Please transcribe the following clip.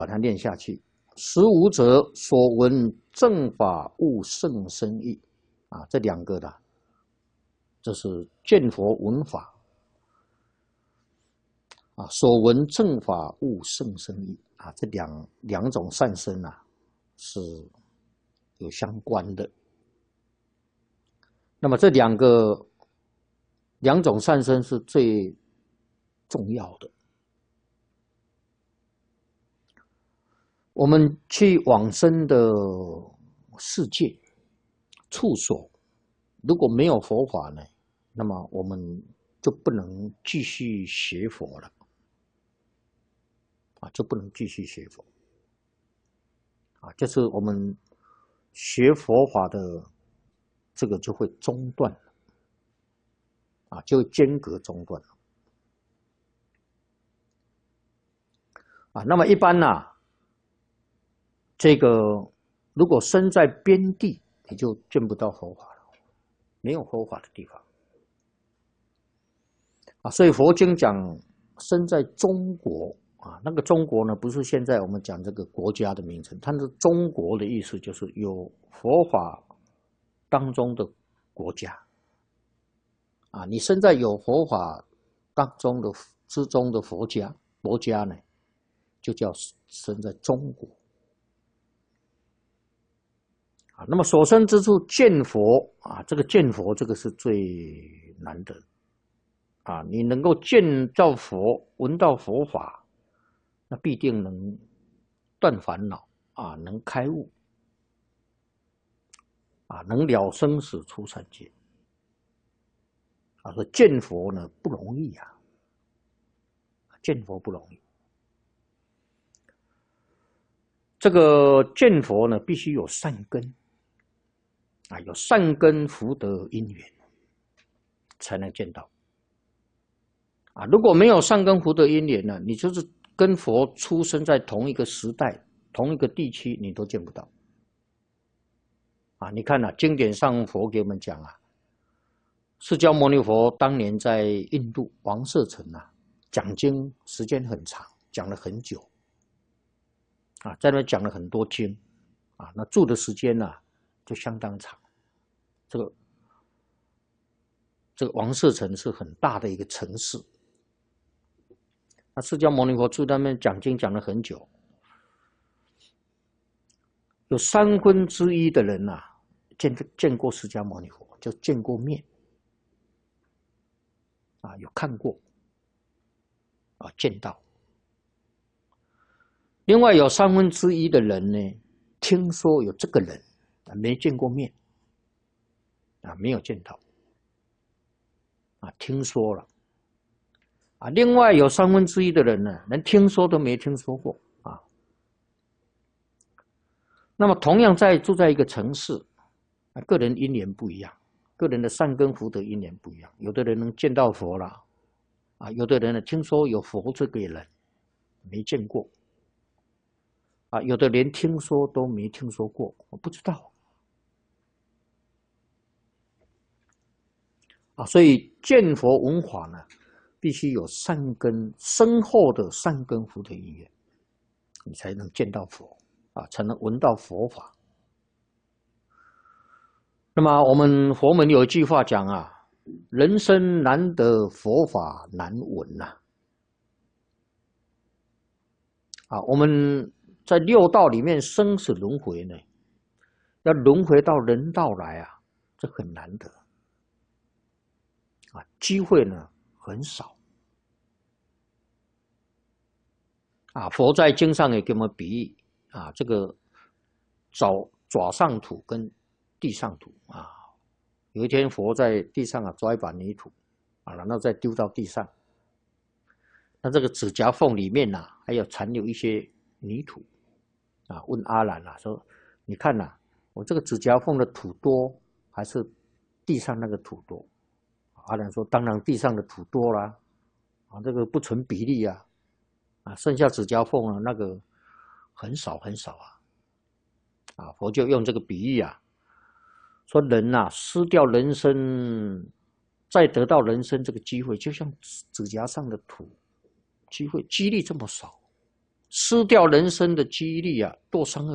把它念下去。实无者所闻正法悟甚深义啊，这两个的，这是见佛闻法啊，所闻正法悟甚深义啊，这两种善身啊是有相关的。那么这两种善身是最重要的。我们去往生的世界处所，如果没有佛法呢，那么我们就不能继续学佛了，啊，就不能继续学佛，啊，就是我们学佛法的这个就会中断了，啊，就间隔中断了，啊，那么一般呢，这个如果身在边地，你就见不到佛法了，没有佛法的地方，啊，所以佛经讲身在中国啊，那个中国呢，不是现在我们讲这个国家的名称，它是中国的意思，就是有佛法当中的国家，啊，你身在有佛法当中的之中的国家呢，就叫身在中国。啊，那么所生之处见佛啊，这个见佛这个是最难得啊！你能够见到佛、闻到佛法，那必定能断烦恼啊，能开悟啊，能了生死出三界啊！说见佛呢不容易啊，见佛不容易。这个见佛呢，必须有善根。啊，有善根福德因缘，才能见到。啊，如果没有善根福德因缘呢，你就是跟佛出生在同一个时代、同一个地区，你都见不到。啊，你看啊，经典上佛给我们讲啊，释迦牟尼佛当年在印度王舍城啊，讲经时间很长，讲了很久。啊，在那讲了很多经，啊，那住的时间呢，就相当长。这个王舍城是很大的一个城市，那释迦牟尼佛住那边讲经讲了很久，有1/3的人啊见过释迦牟尼佛，就见过面，啊，有看过，啊，见到。另外有1/3的人呢，听说有这个人，没见过面，啊，没有见到。啊，听说了，啊，另外有1/3的人呢，连听说都没听说过啊。那么同样住在一个城市，啊，个人因缘不一样，个人的善根福德因缘不一样。有的人能见到佛了，啊，有的人呢听说有佛这个人，没见过，啊，有的连听说都没听说过，我不知道。啊，所以见佛闻法呢，必须有善根深厚的善根福德因缘，你才能见到佛啊，才能闻到佛法。那么我们佛门有一句话讲啊，人生难得佛法难闻呐。啊，我们在六道里面生死轮回呢，要轮回到人道来啊，这很难得。啊，机会呢很少。啊，佛在经上也给我们比喻啊，这个爪上土跟地上土啊。有一天佛在地上啊抓一把泥土啊，然后再丢到地上。那这个指甲缝里面啊，还有残留一些泥土啊。问阿难啊说：“你看呐，我这个指甲缝的土多，还是地上那个土多？”阿难说：“当然地上的土多啦，啊，这个不成比例啊。啊，剩下指甲缝啊，那个很少很少啊。啊，佛就用这个比喻啊，说人啊，失掉人生，再得到人生这个机会，就像指甲上的土，机率这么少失掉人生的几率啊，多伤